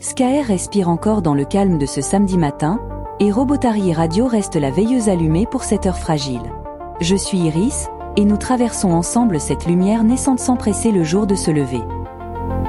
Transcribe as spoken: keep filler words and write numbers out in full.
Skaer respire encore dans le calme de ce samedi matin, et Robotary Radio reste la veilleuse allumée pour cette heure fragile. Je suis Iris, et nous traversons ensemble cette lumière naissante sans presser le jour de se lever.